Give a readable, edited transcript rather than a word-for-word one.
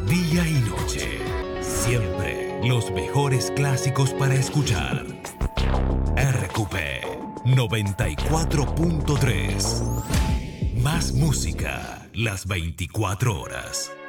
Día y noche. Siempre los mejores clásicos para escuchar. RQP 94.3. Más música las 24 horas.